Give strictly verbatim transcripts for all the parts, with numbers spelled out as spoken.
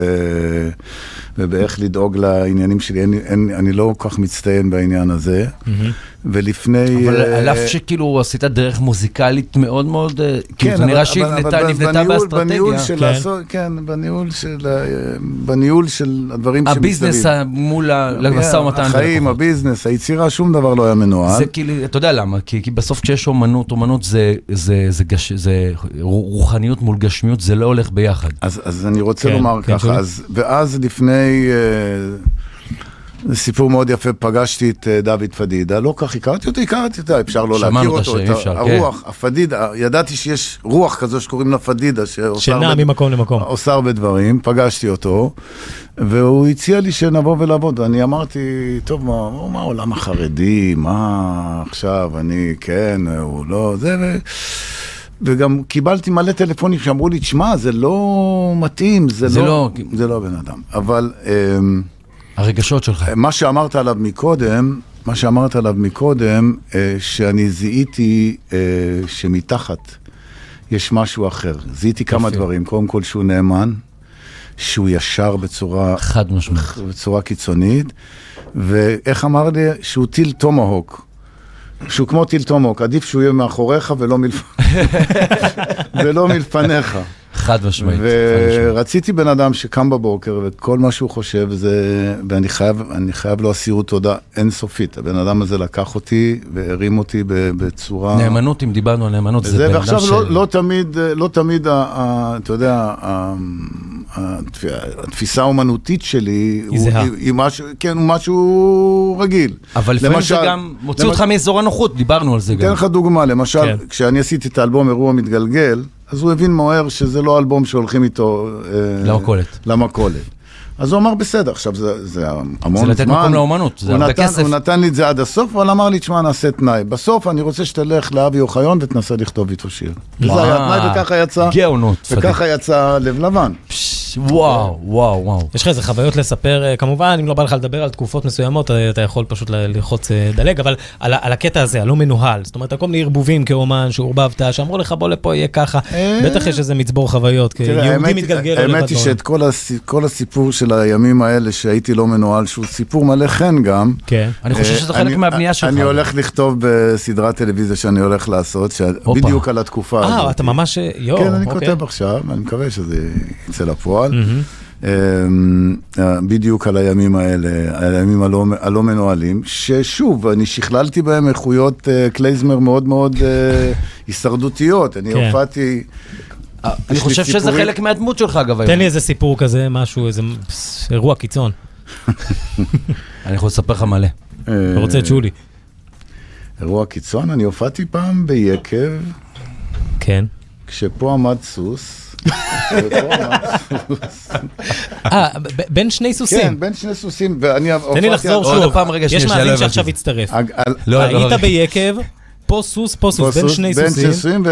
ובאיך לדאוג לעניינים שלי, אני, אני, אני לא כל כך מצטיין בעניין הזה, ולפני... אבל על אף שכאילו עשית דרך מוזיקלית מאוד מאוד, כאילו זה נראה שהיא נבנתה באסטרטגיה. בניהול של לעשות, כן, בניהול של, בניהול של הדברים שמסביב. הביזנס מול המשא ומתן. החיים, הביזנס, היצירה, שום דבר לא היה מנוהל. זה כאילו, אתה יודע למה? כי בסוף כשיש אומנות, אומנות זה רוחניות מול גשמיות, זה לא הולך ביחד. אז אני רוצה לומר ככה, ואז לפני... זה סיפור מאוד יפה, פגשתי את דוד פדידה, לא כך הכרתי אותו, הכרתי אותה, אפשר לא להכיר אותו, את הרוח, הפדידה, ידעתי שיש רוח כזו שקוראים לה פדידה, שנע ממקום למקום. עושה הרבה דברים, פגשתי אותו, והוא הציע לי שנבוא ולעבוד, ואני אמרתי, טוב, מה, מה העולם החרדי, מה עכשיו, אני, כן, הוא לא, זה, ו... וגם קיבלתי מלא טלפונים שאמרו לי, תשמע, זה לא מתאים, זה, זה לא, לא, זה לא בן אדם, אבל... הרגשות שלך. מה שאמרת עליו מקודם, מה שאמרת עליו מקודם, שאני זיהיתי שמתחת יש משהו אחר. זיהיתי כמה דברים. קודם כל שהוא נאמן, שהוא ישר בצורה... חד משמעית. בצורה קיצונית, ואיך אמר לי? שהוא טיל טומהוק. שהוא כמו טיל טומהוק. עדיף שהוא יהיה מאחוריך ולא ולא מלפניך. חד משמעית. ורציתי בן אדם שקם בבוקר, וכל מה שהוא חושב זה, ואני חייב, אני חייב לו אסירות תודה אינסופית. הבן אדם הזה לקח אותי והרים אותי בצורה... נאמנות, אם דיברנו על נאמנות, זה בן אדם ש... ועכשיו לא תמיד, לא תמיד, אתה יודע, התפיסה האומנותית שלי, היא משהו, כן, הוא משהו רגיל. אבל לפעמים זה גם מוציא אותך מאזור הנוחות, דיברנו על זה גם. תן לך דוגמה, למשל, כשאני עשיתי את האלבום אירוע מתגלגל, אז הוא הבין מהר שזה לא אלבום שהולכים איתו... למקולת. למקולת. אז הוא אמר, בסדר, עכשיו זה, זה המון זמן. זה לתת מקום לאומנות, זה הרבה כסף. הוא נתן לי את זה עד הסוף, אבל אמר לי, תשמע, נעשה תנאי. בסוף אני רוצה שתלך לאבי אוחיון ותנסה לכתוב איתו שיר. וזה היה תנאי, וככה יצא... גאונות. וככה יצא לב לבן. וואו, וואו, וואו. יש לך איזה חוויות לספר, כמובן, אם לא בא לך לדבר על תקופות מסוימות, אתה יכול פשוט ללחוץ דלג, אבל על, על הקטע הזה, הלא מנוהל, זאת אומרת, כל מיני ערבובים כאומן, שעורבבת, שאמרו לך, בוא לפה, יהיה ככה. בטח יש איזה מצבור חוויות, כי יהודי מתגלגל. האמת היא שאת כל הסיפור של הימים האלה שהייתי לא מנוהל, שהוא סיפור מלא חן גם. כן. אני חושב שזה חלק מהבנייה שלך. אני הולך לכתוב בסדרת טלוויזיה שאני הולך לעשות, בדיוק על התקופה הזאת. אה, אתה ממש, יו, כן, אני כותב עכשיו, אני מקווה שזה יצא לפועל. בדיוק על הימים האלה, הימים הלא מנוהלים, ששוב, אני שכללתי בהם איכויות קלייזמר מאוד מאוד הישרדותיות. אני הופעתי... אני חושב שזה חלק מהדמות שלך, אגב. תן לי איזה סיפור כזה, משהו, איזה אירוע קיצון. אני יכול לספר לך מלא. אתה רוצה את שולי. אירוע קיצון, אני הופעתי פעם ביקב. כן. כשפה עמד סוס. אה, בין שני סוסים. כן, בין שני סוסים. תן לי לחזור שוב. יש מאזין שעכשיו יצטרף. היית ביקב, פה סוס, פה סוס, בין שני סוסים. בין סוסים,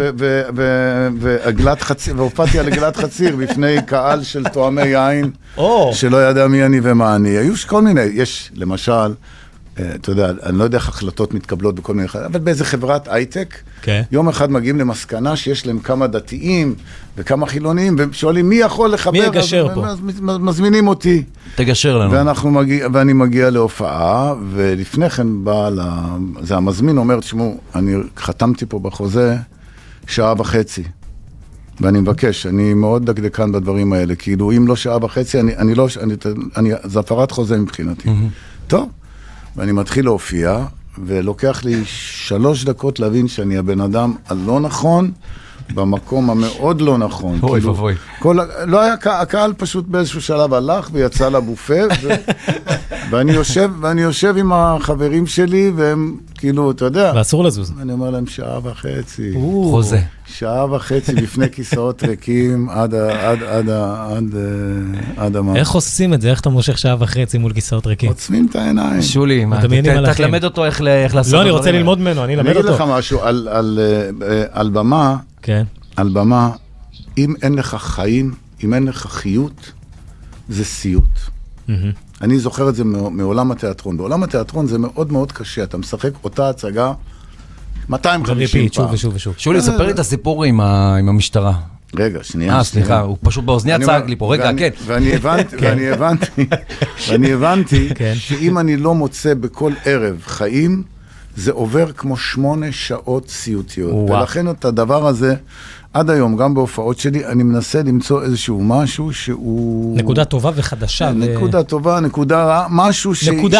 והופעתי על עגלת חציר בפני קהל של תואמי יין, שלא ידע מי אני ומה אני. היו כל מיני, יש למשל, אתה יודע, אני לא יודע איך החלטות מתקבלות בכל מיני, אבל באיזה חברת הייטק, יום אחד מגיעים למסקנה שיש להם כמה דתיים וכמה חילוניים, ושואלים מי יכול לחבר, מי יגשר פה? מזמינים אותי. תגשר לנו. ואני מגיע להופעה, ולפני כן בא, זה המזמין אומר, תשמעו, אני חתמתי פה בחוזה שעה וחצי, ואני מבקש, אני מאוד דקדקן בדברים האלה, כאילו אם לא שעה וחצי, אני לא, זה הפרת חוזה מבחינתי. טוב. ואני מתחיל להופיע, ולוקח לי שלוש דקות להבין שאני הבן אדם הלא נכון, במקום המאוד לא נכון. אוי ובוי. לא היה, הקהל פשוט באיזשהו שלב הלך ויצא לבופה, ואני יושב, ואני יושב עם החברים שלי, והם כאילו, אתה יודע. ואסור לזוז. אני אומר להם שעה וחצי. חוזה. שעה וחצי בפני כיסאות ריקים, עד עד עד עד עד המה. איך עושים את זה? איך אתה מושך שעה וחצי מול כיסאות ריקים? עוצמים את העיניים. שולי, אתה תלמד אותו איך לעשות. לא, אני רוצה ללמוד ממנו, אני אלמד אותו. אני אגיד לך משהו, על במה, כן. על במה, אם אין לך חיים, אם אין לך חיות, זה סיוט. אני זוכר את זה מעולם התיאטרון. בעולם התיאטרון זה מאוד מאוד קשה. אתה משחק אותה הצגה מאתיים וחמישים פעם. שוב ושוב ושוב. שולי, ספר לי את הסיפור עם המשטרה. רגע, שנייה. אה, סליחה, הוא פשוט באוזניה צעק לי פה, רגע, כן. ואני הבנתי, ואני הבנתי, ואני הבנתי שאם אני לא מוצא בכל ערב חיים, זה עובר כמו שמונה שעות סיוטיות. ולכן את הדבר הזה, עד היום, גם בהופעות שלי, אני מנסה למצוא איזשהו משהו שהוא... נקודה טובה וחדשה. נקודה טובה, נקודה רעה, משהו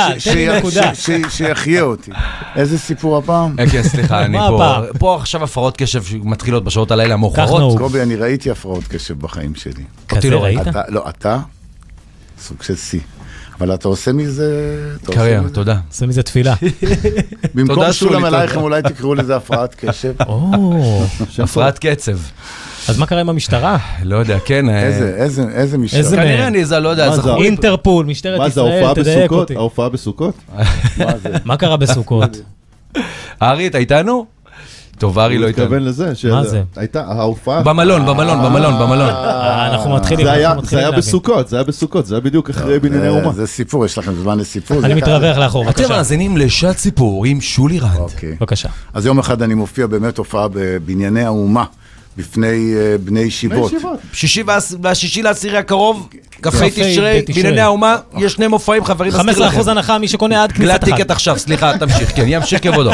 שיחיה אותי. איזה סיפור הפעם? כן, סליחה, אני פה. פה עכשיו הפרעות קשב מתחילות בשעות הלילה המאוחרות. קובי, אני ראיתי הפרעות קשב בחיים שלי. אותי לא ראית? לא, אתה, סוג של סי. אבל אתה עושה מזה... קריירה, תודה. עושה מזה תפילה. במקום שולם אלייכם, אולי תקראו לזה הפרעת קשב. הפרעת קצב. אז מה קרה עם המשטרה? לא יודע, כן. איזה משטרה? כנראה אני זה, לא יודע. אינטרפול, משטרת ישראל, תדייק אותי. ההופעה בסוכות? מה קרה בסוכות? ארי, אתה איתנו? טוב, ארי לא איתנו. הוא מתכוון לזה. מה זה? הייתה ההופעה... במלון, במלון, במלון, במלון. אנחנו מתחילים להבין. זה היה בסוכות, זה היה בסוכות, זה היה בדיוק אחרי בנייני אומה. זה סיפור, יש לכם זמן לסיפור. אני מתרווח לאחור, אתם מאזינים לשעת סיפור עם שולי רנד. בבקשה. אז יום אחד אני מופיע באמת הופעה בבנייני האומה, בפני בני ישיבות. בשישי לעשירי הקרוב, כ"ה תשרי, בנייני האומה, יש שני מופעים, חברים, חמישה עשר אחוז הנחה, מי שקונה עד כניסת גלת טיקט עכשיו, סליחה, תמשיך, כן, ימשיך כבודו.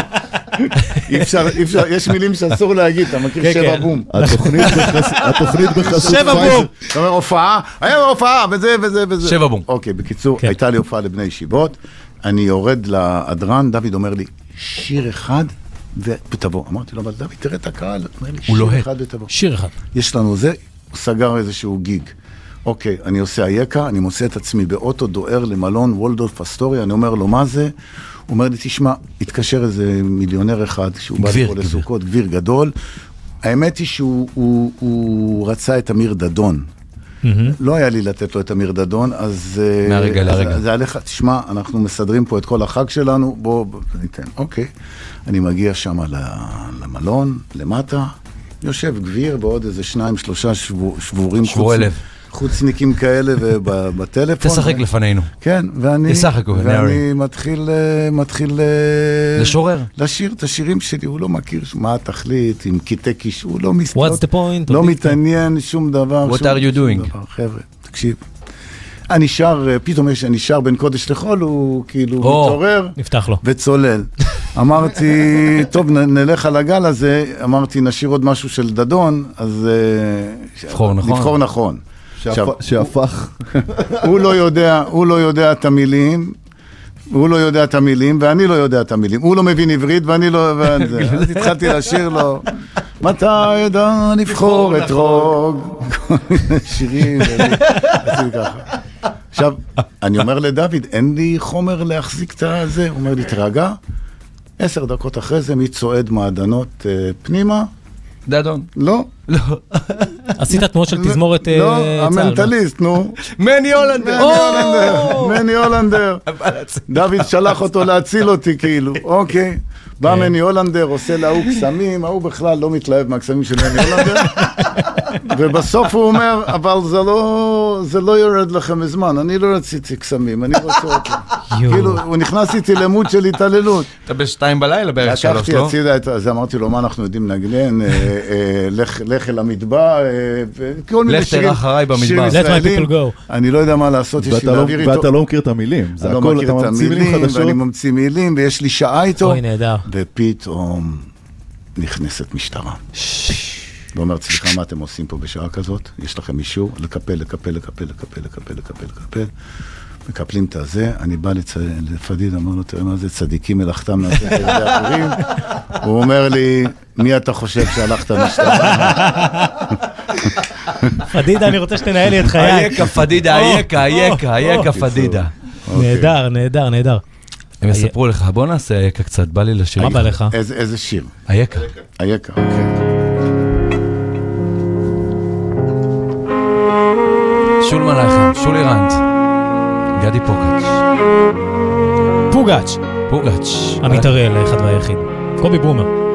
אי אפשר, אי אפשר, יש מילים שאסור להגיד, אתה מכיר שבע בום. התוכנית בחסות שבע בום. אתה אומר, הופעה, היה הופעה, וזה וזה וזה. שבע בום. אוקיי, בקיצור, הייתה לי הופעה לבני ישיבות, אני יורד לאדרן, דוד אומר לי, שיר אחד ותבוא. אמרתי לו, אבל דוד, תראה את הקהל, אומר לי, שיר אחד ותבוא. שיר אחד. יש לנו זה, הוא סגר איזשהו גיג. אוקיי, אני עושה היקה, אני מוצא את עצמי באוטו דואר למלון וולדורף אסטוריה, אני אומר לו, מה זה? הוא אומר לי, תשמע, התקשר איזה מיליונר אחד, שהוא בא לפה לסוכות, גביר גדול. האמת היא שהוא הוא, הוא רצה את אמיר דדון. Mm-hmm. לא היה לי לתת לו את אמיר דדון, אז... מהרגע לרגע. זה עליך, תשמע, אנחנו מסדרים פה את כל החג שלנו, בוא, בוא ניתן. אוקיי. אני מגיע שם למלון, למטה, יושב גביר בעוד איזה שניים, שלושה שבו, שבורים. שבורי לב. חוצניקים כאלה ובטלפון. תשחק לפנינו. כן, ואני, תשחק, ואני מתחיל, מתחיל לשורר. לשיר את השירים שלי, הוא לא מכיר מה התכלית, עם קטעי קיש, הוא לא מסתכל. What's the point? לא מתעניין שום דבר. What are you doing? חבר'ה, תקשיב. אני שר, פתאום יש, אני שר בין קודש לחול, הוא כאילו מתעורר. נפתח לו. וצולל. אמרתי, טוב, נלך על הגל הזה, אמרתי, נשאיר עוד משהו של דדון, אז... נבחור נכון. נבחור נכון. שהפך. הוא לא יודע, הוא לא יודע את המילים, הוא לא יודע את המילים, ואני לא יודע את המילים. הוא לא מבין עברית, ואני לא... אז התחלתי לשיר לו, מתי ידע נבחור את רוג, כל מיני שירים, עשיתי ככה. עכשיו, אני אומר לדוד, אין לי חומר להחזיק את זה, הוא אומר לי, תרגע, עשר דקות אחרי זה, מי צועד מעדנות פנימה? דדון. לא. לא. עשית תנועות של תזמורת צהל. לא, המנטליסט, נו. מני הולנדר. מני הולנדר. דוד שלח אותו להציל אותי, כאילו. אוקיי. בא מני הולנדר, עושה להוא קסמים, ההוא בכלל לא מתלהב מהקסמים של מני הולנדר. ובסוף הוא אומר, אבל זה לא, זה לא יורד לכם מזמן, אני לא רציתי קסמים, אני רוצה אותו. כאילו, הוא נכנס איתי למוד של התעללות. אתה בשתיים בלילה בערך שלוש, לקחתי לא? הצידה את זה, אז אמרתי לו, מה אנחנו יודעים לנגן, לך אל המדבר, כל מיני שירים ישראלים. אני לא יודע מה לעשות, יש לי להעביר איתו. ואתה לא מכיר את המילים. אני לא מכיר את המילים, ואני ממציא מילים, ויש לי שעה איתו. אוי, נהדר. ופתאום נכנסת משטרה. ואומרת, סליחה, מה אתם עושים פה בשעה כזאת? יש לכם אישור? לקפל, לקפל, לקפל, לקפל, לקפל, לקפל, לקפל. מקפלים את הזה, אני בא לפדיד, אמר לו, תראה מה זה, צדיקים מלאכתם נעשית על ידי אחרים. הוא אומר לי, מי אתה חושב שהלכת משטרה? פדידה, אני רוצה שתנהל לי את חיי. אייקה, פדידה, אייקה, אייקה, אייקה, פדידה. נהדר, נהדר, נהדר. הם יספרו לך, בוא נעשה אייקה קצת, בא לי לשיר. מה בא לך? איזה שיר? אייקה. אייקה, אוקיי. שולמן לכם, שולי רנד, גדי פוגץ'. פוגץ'. פוגץ'. עמית הראל, אחד והיחיד. קובי בומר.